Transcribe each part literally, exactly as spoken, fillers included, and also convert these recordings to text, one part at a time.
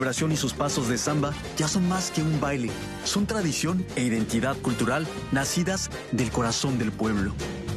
celebración y sus pasos de samba ya son más que un baile. Son tradición e identidad cultural nacidas del corazón del pueblo.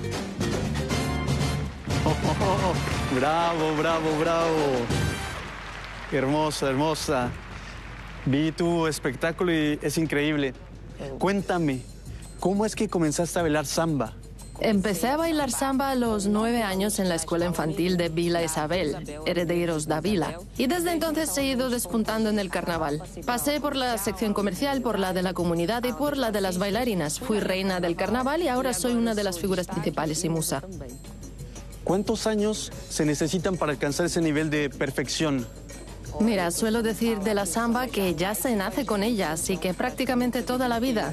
Oh, oh, oh. Bravo, bravo, bravo. Hermosa, hermosa. Vi tu espectáculo y es increíble. Cuéntame, ¿cómo es que comenzaste a bailar samba? Empecé a bailar samba a los nueve años en la escuela infantil de Vila Isabel, Herederos da Vila. Y desde entonces he ido despuntando en el carnaval. Pasé por la sección comercial, por la de la comunidad y por la de las bailarinas. Fui reina del carnaval y ahora soy una de las figuras principales y musa. ¿Cuántos años se necesitan para alcanzar ese nivel de perfección? Mira, suelo decir de la samba que ya se nace con ella, así que prácticamente toda la vida.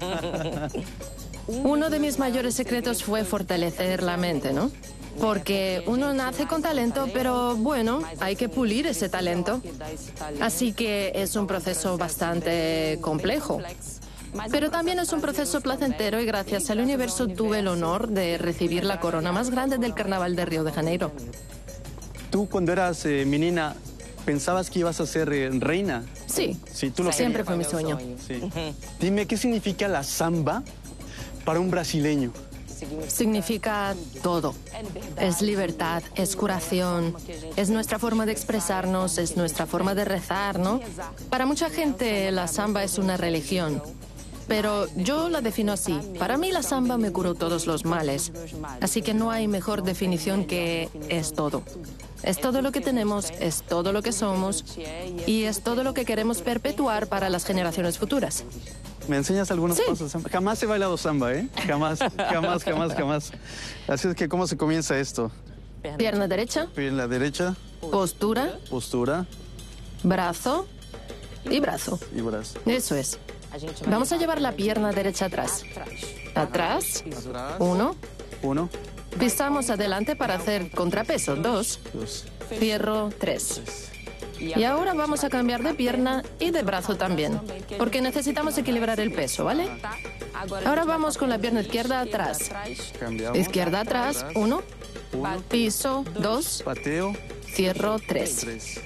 Uno de mis mayores secretos fue fortalecer la mente, ¿no? Porque uno nace con talento, pero bueno, hay que pulir ese talento. Así que es un proceso bastante complejo. Pero también es un proceso placentero y gracias al universo tuve el honor de recibir la corona más grande del Carnaval de Río de Janeiro. Tú cuando eras eh, menina, ¿pensabas que ibas a ser eh, reina? Sí, sí tú lo siempre fue mi sueño. Sí. Dime, ¿qué significa la samba para un brasileño? Significa todo. Es libertad, es curación, es nuestra forma de expresarnos, es nuestra forma de rezar, ¿no? Para mucha gente la samba es una religión, pero yo la defino así. Para mí la samba me curó todos los males, así que no hay mejor definición que es todo. Es todo lo que tenemos, es todo lo que somos y es todo lo que queremos perpetuar para las generaciones futuras. ¿Me enseñas algunas sí. cosas? Jamás he bailado samba, ¿eh? Jamás, jamás, jamás, jamás. Así es que, ¿cómo se comienza esto? Pierna derecha. Pierna derecha. Postura. Postura. Brazo. Y brazo. Y brazo. Eso es. Vamos a llevar la pierna derecha atrás. Atrás. Uno. Uno. Pisamos adelante para hacer contrapeso. Dos. Dos. Cierro. Tres. Y ahora vamos a cambiar de pierna y de brazo también, porque necesitamos equilibrar el peso, ¿vale? Ahora vamos con la pierna izquierda atrás. Cambiamos. Izquierda atrás, uno. Uno. Piso, dos. Pateo. Cierro, tres. Tres.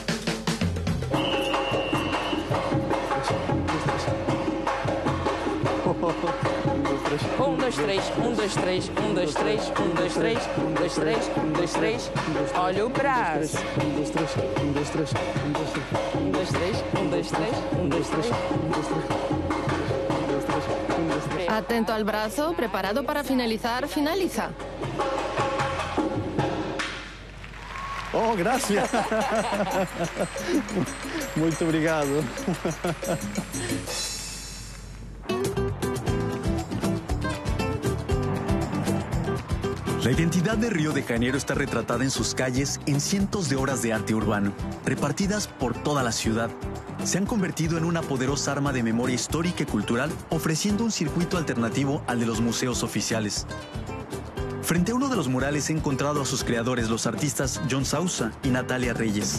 Um, dois, três, um, dois, três, um, dois, três, um, dois, três, um, dois, três, um, dois, três. Olha o braço. Um, dois, três, um, dois, três, um, dois, três. Um, dois, três, um, dois, três, um, dois, três. Atento al brazo, preparado para finalizar, finaliza. Oh, gracias. Muito obrigado. La identidad de Río de Janeiro está retratada en sus calles en cientos de obras de arte urbano, repartidas por toda la ciudad. Se han convertido en una poderosa arma de memoria histórica y cultural, ofreciendo un circuito alternativo al de los museos oficiales. Frente a uno de los murales he encontrado a sus creadores, los artistas John Sousa y Natalia Reyes.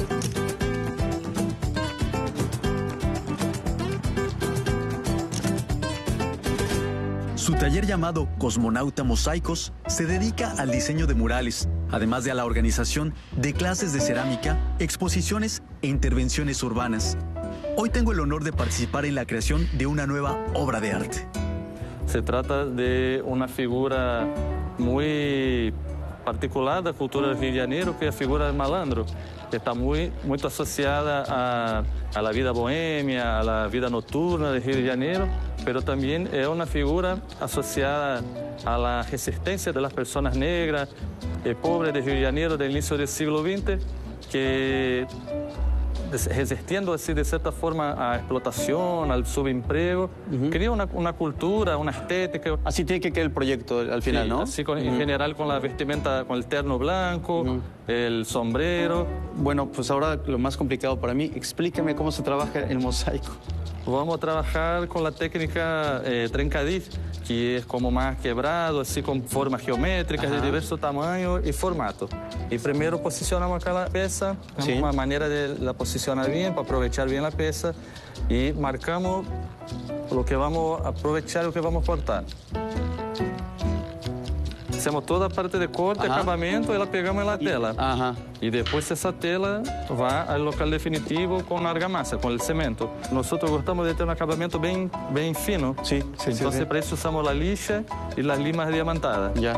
Su taller llamado Cosmonauta Mosaicos se dedica al diseño de murales, además de a la organización de clases de cerámica, exposiciones e intervenciones urbanas. Hoy tengo el honor de participar en la creación de una nueva obra de arte. Se trata de una figura muy particular da cultura de Rio de Janeiro, que é a figura de malandro, que está muy, muito associada a, a la vida bohemia, a la vida noturna de Rio de Janeiro, pero también es una figura asociada a la resistencia de las personas negras y pobres de Rio de Janeiro del inicio del siglo veinte, que resistiendo así de cierta forma a explotación, al subempleo, uh-huh. crea una, una cultura, una estética. Así tiene que quedar el proyecto al final, sí, ¿no? Así con, uh-huh. en general con la vestimenta, con el terno blanco, uh-huh. el sombrero. Bueno, pues ahora lo más complicado para mí, explícame cómo se trabaja el mosaico. Vamos a trabajar con la técnica eh, trencadís, que es como más quebrado, así con formas geométricas Ajá. de diverso tamaño y formato. Y primero posicionamos cada pieza, sí. una manera de la posicionar bien, para aprovechar bien la pieza, y marcamos lo que vamos a aprovechar y lo que vamos a cortar. Hacemos toda a parte de corte, Ajá. acabamento, e la pegamos en la tela. Ajá. Y después esa tela va al local definitivo con argamasa, con el cemento. Nosotros gustamos de tener un acabamento bien, bien fino. Sí, sí, Entonces, sí, sí. para eso usamos la lixa y las limas diamantadas. Ya.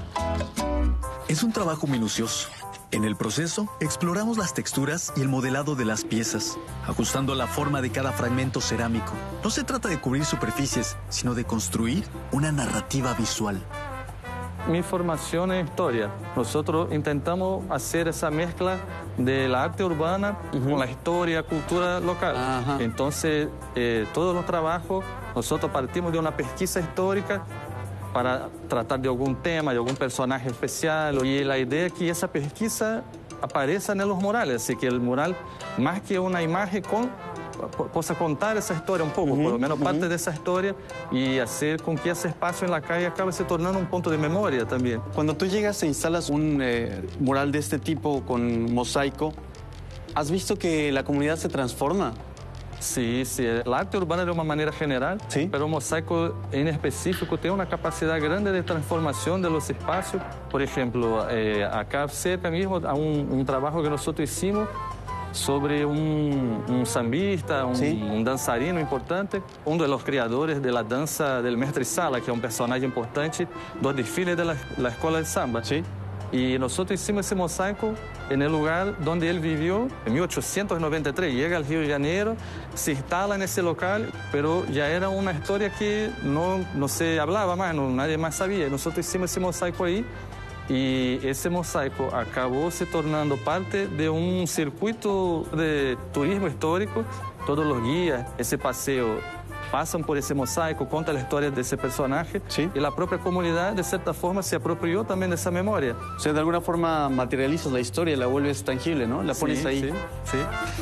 Es un trabajo minucioso. En el proceso, exploramos las texturas y el modelado de las piezas, ajustando la forma de cada fragmento cerámico. No se trata de cubrir superficies, sino de construir una narrativa visual. Mi formación es historia. Nosotros intentamos hacer esa mezcla de la arte urbana uh-huh. con la historia, cultura local. Ajá. Entonces, eh, todos los trabajos, nosotros partimos de una pesquisa histórica para tratar de algún tema, de algún personaje especial. Y la idea es que esa pesquisa apareça en los murales, así que el mural, más que una imagen, con, possa contar esa historia un poco, uh-huh, por lo menos uh-huh. parte de esa historia, y hacer con que ese espacio en la calle acabe se tornando un punto de memoria también. Cuando tú llegas e instalas un eh, mural de este tipo con mosaico, ¿has visto que la comunidad se transforma? Sí, sí. El arte urbana de una manera general, ¿sí? Pero el mosaico en específico tiene una capacidad grande de transformación de los espacios. Por ejemplo, eh, acá cerca mismo hay un, un trabajo que nosotros hicimos sobre un, un sambista, un, ¿sí? un danzarino importante, uno de los creadores de la danza del mestre Sala, que es un personaje importante dos desfiles de la, la escuela de samba. ¿Sí? Y nosotros hicimos ese mosaico en el lugar donde él vivió en mil ochocientos noventa y tres. Llega al Río de Janeiro, se instala en ese local, pero ya era una historia que no, no se hablaba más, no, nadie más sabía. Nosotros hicimos ese mosaico ahí y ese mosaico acabó se tornando parte de un circuito de turismo histórico. Todos los guías, ese paseo, pasan por ese mosaico, cuentan la historia de ese personaje, ¿sí? Y la propia comunidad, de cierta forma, se apropió también de esa memoria. O sea, de alguna forma materializas la historia, la vuelves tangible, ¿no? La pones sí, ahí. Sí, sí.